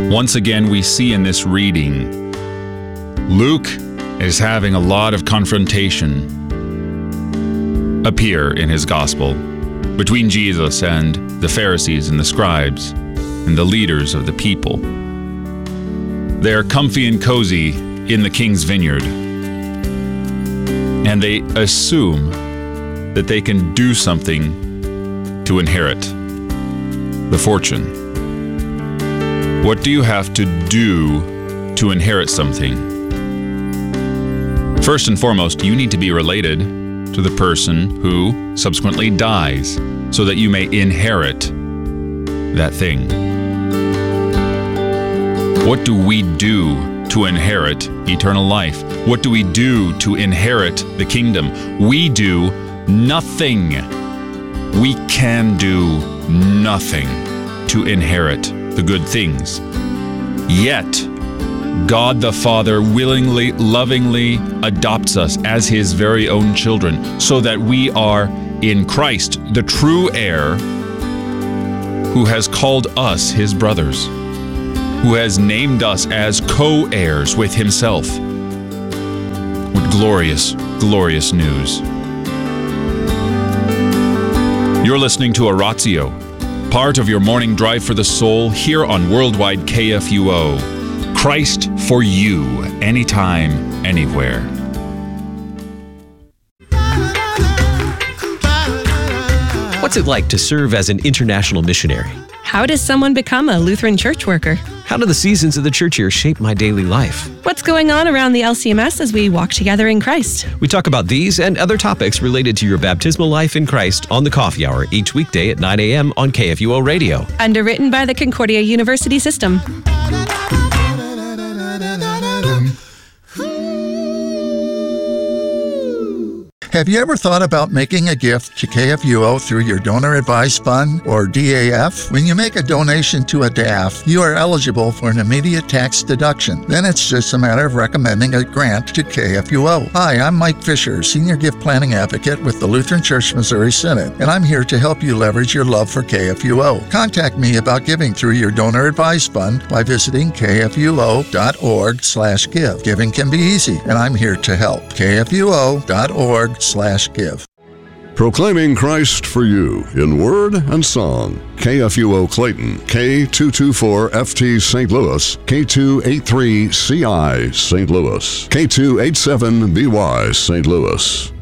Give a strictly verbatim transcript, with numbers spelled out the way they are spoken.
Once again, we see in this reading, Luke is having a lot of confrontation appear in his gospel between Jesus and the Pharisees and the scribes and the leaders of the people. They're comfy and cozy in the king's vineyard, and they assume that they can do something to inherit the fortune. What do you have to do to inherit something? First and foremost, you need to be related to the person who subsequently dies so that you may inherit that thing. What do we do to inherit eternal life? What do we do to inherit the kingdom? We do nothing. We can do nothing to inherit the good things. Yet, God the Father willingly, lovingly adopts us as His very own children so that we are in Christ, the true heir, who has called us His brothers, who has named us as co-heirs with Himself. What glorious, glorious news. You're listening to Oratio, part of your morning drive for the soul here on Worldwide K F U O. Christ for you, anytime, anywhere. What's it like to serve as an international missionary? How does someone become a Lutheran church worker? How do the seasons of the church year shape my daily life? What's going on around the L C M S as we walk together in Christ? We talk about these and other topics related to your baptismal life in Christ on the Coffee Hour each weekday at nine a.m. on K F U O Radio. Underwritten by the Concordia University System. Have you ever thought about making a gift to K F U O through your Donor Advised Fund, or D A F? When you make a donation to a D A F, you are eligible for an immediate tax deduction. Then it's just a matter of recommending a grant to K F U O. Hi, I'm Mike Fisher, Senior Gift Planning Advocate with the Lutheran Church Missouri Synod, and I'm here to help you leverage your love for K F U O. Contact me about giving through your Donor Advised Fund by visiting k f u o dot org slash give. Giving can be easy, and I'm here to help. k f u o dot org slash give. Proclaiming Christ for you in word and song. K F U O Clayton, K two twenty-four F T Saint Louis, K two eighty-three C I Saint Louis, K two eighty-seven B Y Saint Louis.